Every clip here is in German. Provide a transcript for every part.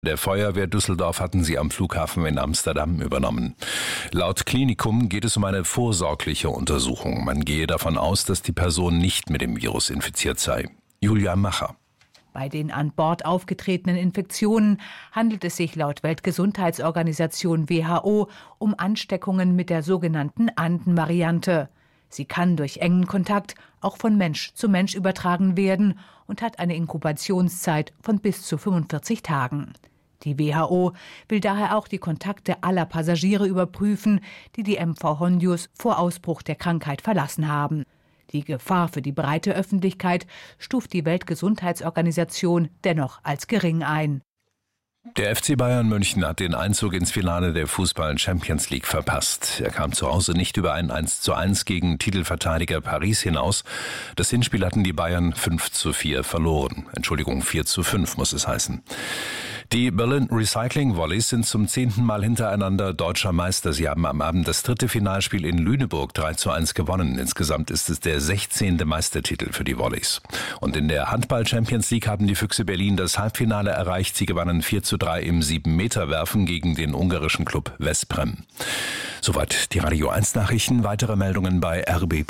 Der Feuerwehr Düsseldorf hatten sie am Flughafen in Amsterdam übernommen. Laut Klinikum geht es um eine vorsorgliche Untersuchung. Man gehe davon aus, dass die Person nicht mit dem Virus infiziert sei. Julia Macher. Bei den an Bord aufgetretenen Infektionen handelt es sich laut Weltgesundheitsorganisation WHO um Ansteckungen mit der sogenannten Anden-Variante. Sie kann durch engen Kontakt auch von Mensch zu Mensch übertragen werden und hat eine Inkubationszeit von bis zu 45 Tagen. Die WHO will daher auch die Kontakte aller Passagiere überprüfen, die die MV Hondius vor Ausbruch der Krankheit verlassen haben. Die Gefahr für die breite Öffentlichkeit stuft die Weltgesundheitsorganisation dennoch als gering ein. Der FC Bayern München hat den Einzug ins Finale der Fußball-Champions League verpasst. Er kam zu Hause nicht über ein 1:1 gegen Titelverteidiger Paris hinaus. Das Hinspiel hatten die Bayern 5:4 verloren. 4:5 muss es heißen. Die Berlin Recycling Volleys sind zum 10. Mal hintereinander deutscher Meister. Sie haben am Abend das 3. Finalspiel in Lüneburg 3:1 gewonnen. Insgesamt ist es der 16. Meistertitel für die Volleys. Und in der Handball-Champions League haben die Füchse Berlin das Halbfinale erreicht. Sie gewannen 4:3 im 7-Meter-Werfen gegen den ungarischen Klub Veszprém. Soweit die Radio 1 Nachrichten. Weitere Meldungen bei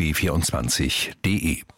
rbb24.de.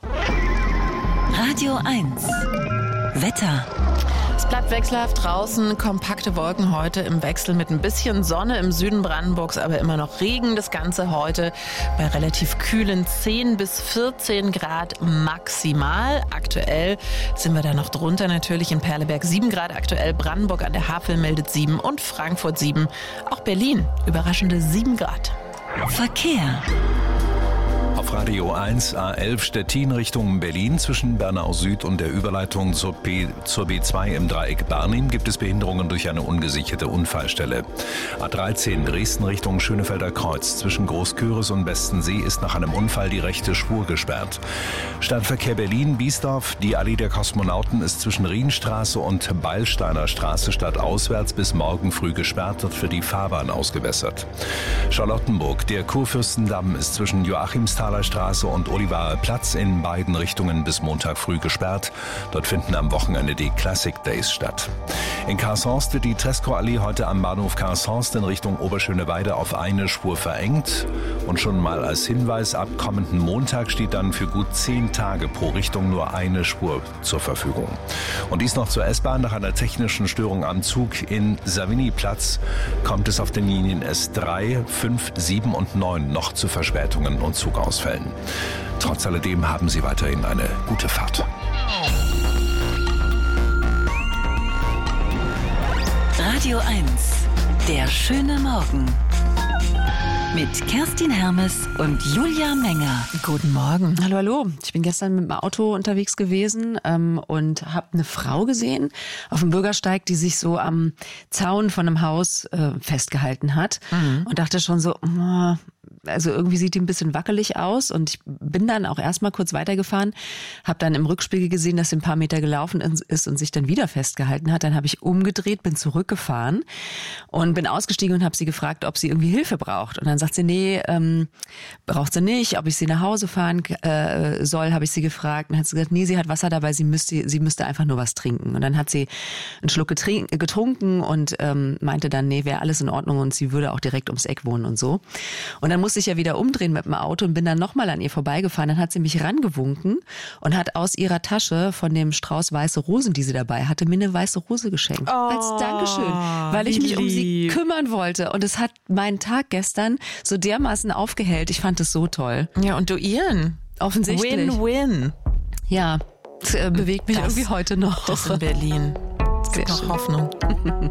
Radio 1 Wetter. Es bleibt wechselhaft draußen, kompakte Wolken heute im Wechsel mit ein bisschen Sonne im Süden Brandenburgs, aber immer noch Regen. Das Ganze heute bei relativ kühlen 10 bis 14 Grad maximal. Aktuell sind wir da noch drunter, natürlich in Perleberg 7 Grad aktuell, Brandenburg an der Havel meldet 7 und Frankfurt 7. Auch Berlin, überraschende 7 Grad. Verkehr. Auf Radio 1 A11 Stettin Richtung Berlin zwischen Bernau Süd und der Überleitung zur B2 im Dreieck Barnim gibt es Behinderungen durch eine ungesicherte Unfallstelle. A13 Dresden Richtung Schönefelder Kreuz zwischen Großküritz und Bestensee ist nach einem Unfall die rechte Spur gesperrt. Stadtverkehr Berlin-Biesdorf, die Allee der Kosmonauten ist zwischen Rienstraße und Beilsteiner Straße stadtauswärts bis morgen früh gesperrt, wird für die Fahrbahn ausgewässert. Charlottenburg, der Kurfürstendamm ist zwischen Joachimsthaler Straße und Olivarer Platz in beiden Richtungen bis Montag früh gesperrt. Dort finden am Wochenende die Classic Days statt. In Karshorst wird die Tresco-Allee heute am Bahnhof Karshorst in Richtung Oberschöneweide auf eine Spur verengt. Und schon mal als Hinweis, ab kommenden Montag steht dann für gut 10 Tage pro Richtung nur eine Spur zur Verfügung. Und dies noch zur S-Bahn. Nach einer technischen Störung am Zug in Savigny-Platz kommt es auf den Linien S3, 5, 7 und 9 noch zu Verspätungen und Zugausfällen. Trotz alledem haben Sie weiterhin eine gute Fahrt. Radio 1, der schöne Morgen. Mit Kerstin Hermes und Julia Menger. Guten Morgen. Hallo, hallo. Ich bin gestern mit dem Auto unterwegs gewesen und habe eine Frau gesehen auf dem Bürgersteig, die sich so am Zaun von einem Haus festgehalten hat und dachte schon so, also irgendwie sieht die ein bisschen wackelig aus und ich bin dann auch erstmal kurz weitergefahren, habe dann im Rückspiegel gesehen, dass sie ein paar Meter gelaufen ist und sich dann wieder festgehalten hat. Dann habe ich umgedreht, bin zurückgefahren und bin ausgestiegen und habe sie gefragt, ob sie irgendwie Hilfe braucht. Und dann sagt sie, nee, braucht sie nicht. Ob ich sie nach Hause fahren soll, habe ich sie gefragt. Und dann hat sie gesagt, nee, sie hat Wasser dabei, sie müsste einfach nur was trinken. Und dann hat sie einen Schluck getrunken und meinte dann, nee, wäre alles in Ordnung und sie würde auch direkt ums Eck wohnen und so. Und dann musste ich ja wieder umdrehen mit dem Auto und bin dann nochmal an ihr vorbeigefahren. Dann hat sie mich rangewunken und hat aus ihrer Tasche von dem Strauß weiße Rosen, die sie dabei hatte, mir eine weiße Rose geschenkt. Als Dankeschön, weil ich mich um sie kümmern wollte. Und es hat meinen Tag gestern so dermaßen aufgehellt. Ich fand es so toll. Ja, und du ihren? Offensichtlich. Win-win. Ja, das bewegt mich irgendwie heute noch. Das in Berlin. Es gibt noch Hoffnung.